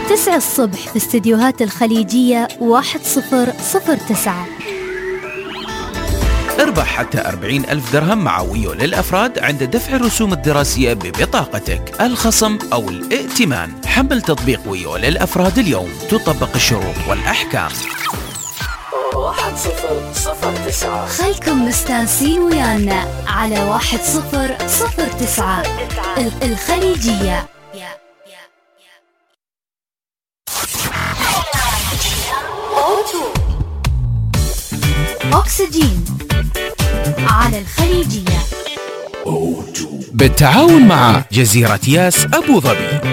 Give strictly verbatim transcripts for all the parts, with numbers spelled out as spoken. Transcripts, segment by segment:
تسعة الصبح في استديوهات الخليجية واحد صفر صفر تسعة. اربح حتى أربعين ألف درهم مع ويو للأفراد عند دفع الرسوم الدراسية ببطاقتك. الخصم أو الائتمان. حمل تطبيق ويو للأفراد اليوم، تطبق الشروط والأحكام. واحد صفر صفر تسعة. خلكم مستانسين ويانا على واحد صفر صفر تسعة الخليجية. أكسجين على الخليجية بالتعاون مع جزيرة ياس أبو ظبي.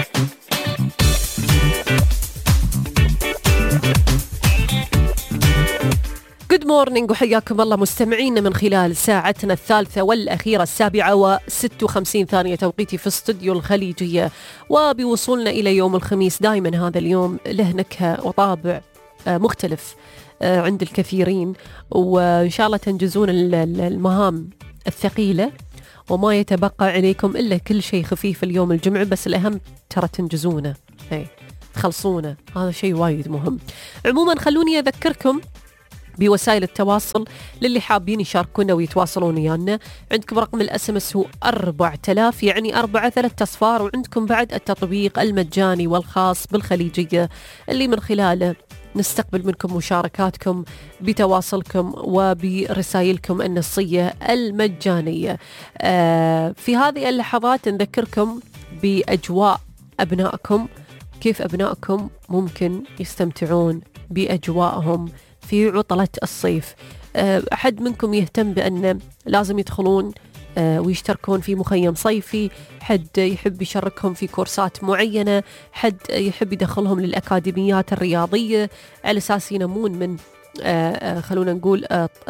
جود مورنينج وحياكم الله مستمعين من خلال ساعتنا الثالثة والأخيرة السابعة وست وخمسين ثانية توقيتي في استوديو الخليجية. وبوصولنا إلى يوم الخميس دائما هذا اليوم له نكهة وطابع مختلف عند الكثيرين، وإن شاء الله تنجزون المهام الثقيلة وما يتبقى عليكم إلا كل شيء خفيف اليوم الجمعة، بس الأهم ترى تنجزونه، أي خلصونه، هذا شيء وايد مهم. عموما خلوني أذكركم بوسائل التواصل للي حابين يشاركونا ويتواصلون ويانا. عندكم رقم الاس ام اس هو أربعة آلاف، يعني أربعة ثلاث أصفار، وعندكم بعد التطبيق المجاني والخاص بالخليجية اللي من خلاله نستقبل منكم مشاركاتكم بتواصلكم وبرسائلكم النصية المجانية. آه في هذه اللحظات نذكركم بأجواء أبنائكم، كيف أبنائكم ممكن يستمتعون بأجواءهم في عطلة الصيف. أحد منكم يهتم بأن لازم يدخلون ويشتركون في مخيم صيفي، حد يحب يشاركهم في كورسات معينة، حد يحب يدخلهم للأكاديميات الرياضية على أساس ينمون من خلونا نقول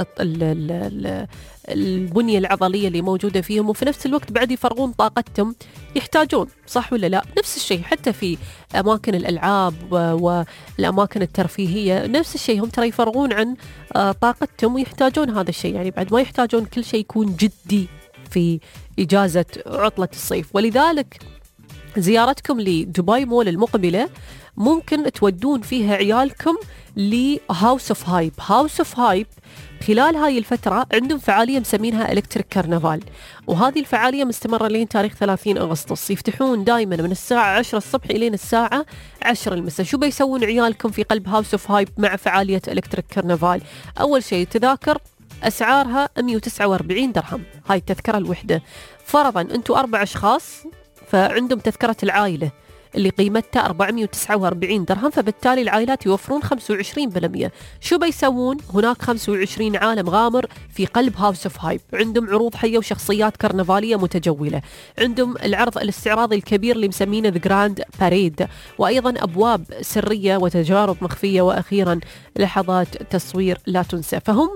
البنية العضلية اللي موجودة فيهم، وفي نفس الوقت بعد يفرغون طاقتهم يحتاجون، صح ولا لا؟ نفس الشيء حتى في أماكن الألعاب والأماكن الترفيهية، نفس الشيء هم ترى يفرغون عن طاقتهم ويحتاجون هذا الشيء، يعني بعد ما يحتاجون كل شيء يكون جدي في إجازة عطلة الصيف. ولذلك زيارتكم لدبي مول المقبلة ممكن تودون فيها عيالكم لهاوس اوف هايب. هاوس اوف هايب خلال هاي الفترة عندهم فعالية مسمينها إلكتريك كرنفال، وهذه الفعالية مستمرة لين تاريخ ثلاثين أغسطس. يفتحون دائما من الساعة عشرة الصبح إلين الساعة عشرة المساء. شو بيسوون عيالكم في قلب هاوس اوف هايب مع فعالية إلكتريك كرنفال؟ أول شيء تذاكر أسعارها مئة وتسعة وأربعين درهم، هاي التذكرة الوحدة. فرضا أنتم أربع أشخاص فعندهم تذكرة العائلة اللي قيمتها أربعمئة وتسعة وأربعين درهم، فبالتالي العائلات يوفرون خمسة وعشرين بالمئة. شو بيسوون؟ هناك خمسة وعشرين عالم غامر في قلب هاوس اوف هايب، عندهم عروض حية وشخصيات كرنفالية متجولة، عندهم العرض الاستعراضي الكبير اللي مسمينه ذا جراند باريد، وأيضا أبواب سرية وتجارب مخفية، وأخيرا لحظات تصوير لا تنسى. فهم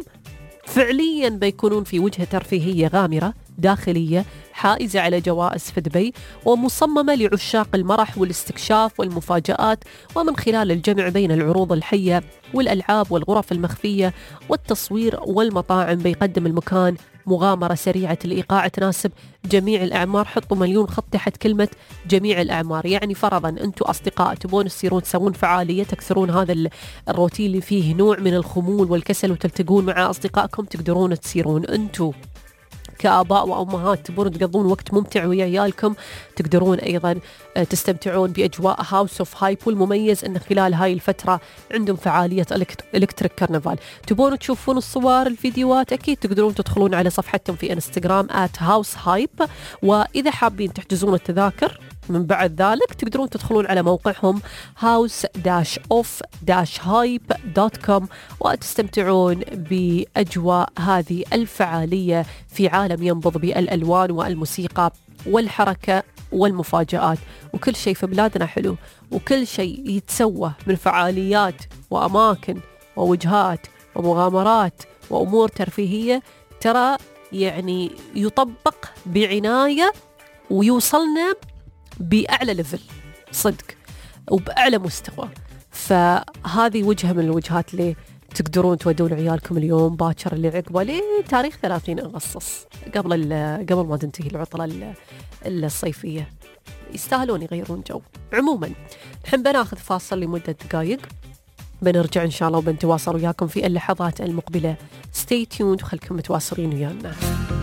فعليا بيكونون في وجهة ترفيهية غامرة داخلية حائزة على جوائز في دبي، ومصممة لعشاق المرح والاستكشاف والمفاجآت، ومن خلال الجمع بين العروض الحية والألعاب والغرف المخفية والتصوير والمطاعم بيقدم المكان مغامرة سريعة الإيقاع تناسب جميع الأعمار. حطوا مليون خط تحت كلمة جميع الأعمار، يعني فرضا أنتم أصدقاء تبون تصيرون تسوون فعالية تكسرون هذا الروتين اللي فيه نوع من الخمول والكسل وتلتقون مع أصدقائكم، تقدرون تصيرون أنتم كآباء وأمهات تبون تقضون وقت ممتع ويا عيالكم، تقدرون أيضا تستمتعون بأجواء هاوس اوف هايب. والمميز أن خلال هاي الفترة عندهم فعالية إلكتريك كرنفال. تبون تشوفون الصور الفيديوهات أكيد تقدرون تدخلون على صفحتهم في انستغرام آت هاوس هايب، وإذا حابين تحجزون التذاكر من بعد ذلك تقدرون تدخلون على موقعهم house dash off dash hype دوت كوم وتستمتعون بأجواء هذه الفعالية في عالم ينبض بالألوان والموسيقى والحركة والمفاجآت. وكل شيء في بلادنا حلو، وكل شيء يتسوى من فعاليات وأماكن ووجهات ومغامرات وأمور ترفيهية ترى يعني يطبق بعناية ويوصلنا بأعلى ليفل صدق وبأعلى مستوى. فهذه وجهة من الوجهات اللي تقدرون تودون عيالكم اليوم باكر اللي عقبه لتاريخ ثلاثين أغسطس قبل قبل ما تنتهي العطلة الصيفية. يستاهلون يغيرون جو. عموما نحن بناخذ فاصل لمدة دقائق، بنرجع إن شاء الله وبنتواصل وياكم في اللحظات المقبلة. stay tuned وخلكم متواصلين ويانا.